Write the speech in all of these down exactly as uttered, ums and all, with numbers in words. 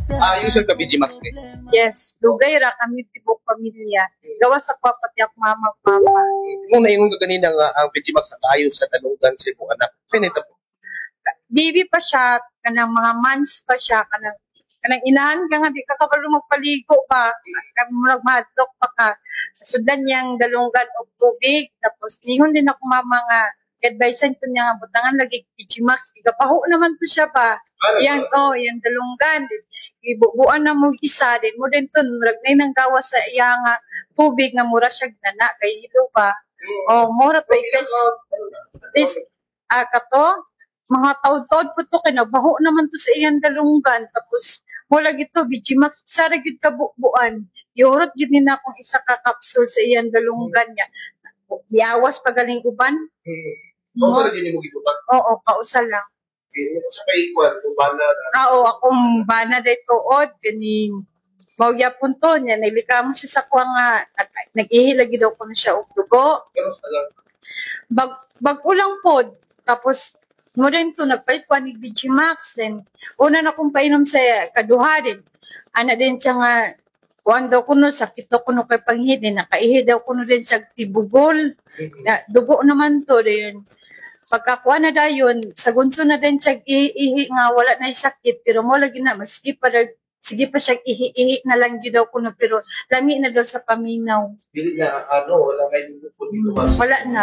Ah, yung sa Vigimax din. Yes, dugay ra kami tibok pamilya. Gawa sa papati ak mama mama. Kung naingon ka kanina nga ang Vigimax na tayo sa talunggan sa imong anak. Sinita po. Baby pa siya, kanang mga months pa siya, kanang kanang inahan ka nga, di ka kabalo magpaligo pa, kang magmadlok pa ka. Sudan niyang dalunggan o tubig, tapos ningon din ako mama nga, advice ko niya nga, butangan lagi Vigimax, igapaho naman to siya pa. Yan, oh, yan dalunggan. Ibubuan na mo isa, din mo din to, ragnay nang gawa sa iya nga tubig, nga mura siya nana, kay ilo pa. Oh, mura pa, guys. This, ah, kato, mga taod-taod po to, kinabaho naman to sa iyang dalunggan. Tapos, wala gito, Vigimax, sara gid kabubuan. Iurot gid ni na akong isa ka capsule sa iyang dalunggan niya. Yawas pagaling uban. Hmm. Kausa lagi ni mo gito ba? Oo, kausa lang. Okay. Sa kaikwan, ubana na. Oo, akong bana day tuod, ganing mauya punto niya, naglikam siya sa kuha nga, nag-ihilagi daw ko na siya og dugo. Bag, bag-ulang pod, tapos mo rin to, nagpalit ko ni Vigimax, then una na kong painom sa kaduha din. Ana din siya nga, kuhan daw ko no, sakit daw ko no kay panghid, din nakaihi daw ko no din siya tibugol, na, dugo naman to din. Pagkakuha na dayon, sa gunso na din siya ihi nga, wala na sakit, pero mo lagi na, maski pa daw, sige pa siya ihi-ihi na lang yun daw ko no, pero lami na daw sa paminaw. Dili na, ano, wala kayo dito po dito ba? Wala na.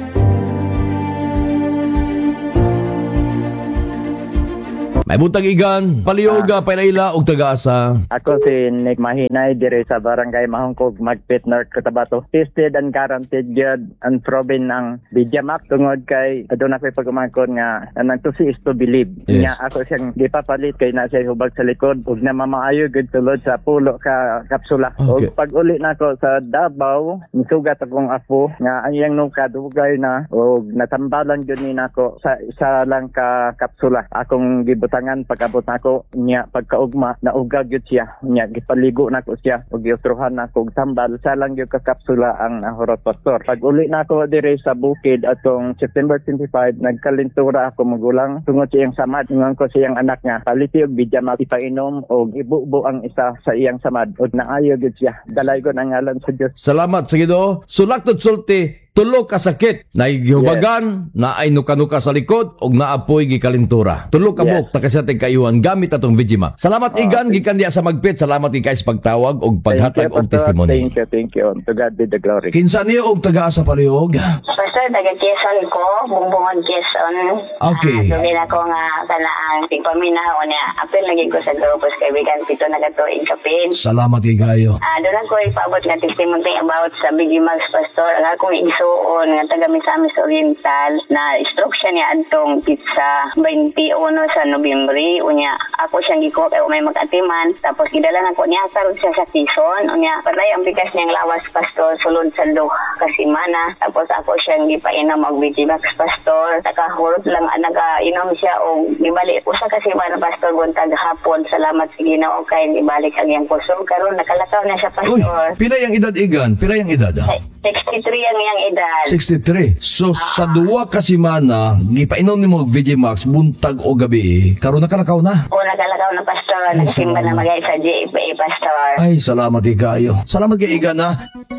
May buntag igan, palioga, uh, pailaila, og taga-asa. Ako si Nick Mahinay, dire sa Barangay Mahongkog, Magpit, North Cotabato. Tested and guaranteed good and proven ang Vigimax. Tungod kay, doon ako pag-umangkon nga, ang to see is to believe. Yes. Nga ako siyang di papalit kay na siya hubag sa likod. Huwag na mamaayo, good tulod sa pulo ka kapsula. Okay. O pag uli na ako sa Davao, nisugat akong apo, nga ang iyang nuka, dugay na, o natambalan yun ni nako sa isa lang ka kapsula. Akong gibutan pag-abot nako niya pagkaugma naugag gyud siya niya gipaligo nako siya ug giutrohan nako og tambal sa lang gyud ka kapsula ang nahurot pastor. Pag uli nako dire sa bukid atong September twenty-five nagkalintura ako magulang tungod sa iyang samad ngon ko sa iyang anak nga paliti og Vigimax ipainom og ibubo ang isa sa iyang samad ug naayo gyud siya dalay ko ang ngalan sa Dios. Salamat sa Ginoo. Sulaktot sulti tulo ka sakit na gihubagan, yes. Na ay nuka-nuka sa likod og naapoy gikalintura. Tulo ka buk, yes. Takasateng kayuhan gamit atong Vigimax. Salamat oh, igan gikan diya sa Magpit. Salamat ikay sa pagtawag og paghatag og testimony. Thank you, thank you. To God be the glory. Kinsa niyo og taga-asa palihog? Pastor, taga-Quezon ko, bumbungon Quezon. Okay. Uh, Sabihin ako nga kanaang tigpaminaw niya. Apil lagi ko sa grupos kaibigan pito na katuig kapin. Salamat kayo. Ah, uh, doon ko ipaabot nga testimony about sa Vigimax, Pastor. Ang akong igsuon nga taga Misamis Oriental na stroke siya niya adtong pizza twenty-one sa Nobyembre. Unya ako siyang gikuha kay may mag-atiman. Tapos gidala na ko niya karon siya sa Quezon. Unya patay ang bigas niyang lawas, Pastor, sulod sa duha ka semana. Tapos ako siyang gipainom og Vigimax, Pastor. Nakahurot lang nagainom siya og gibalik usa ka semana, Pastor, buntag hapon. Salamat sa Ginoo kay gibalik ang iyang kusog karon nakalakaw na siya, Pastor. Uy, pila yang edad igan? Pila yang edad? Ah? sixty-three ang iyang edad. sixty-three. So, ah. sa duwa ka semana, gipainom ni mo Vigimax, buntag o gabi, karon nakalakaw na? O, nakalakaw na, Pastor. Nagsimba na magay sa J P A, Pastor. Ay, salamat kayo. Salamat kay igan, ha?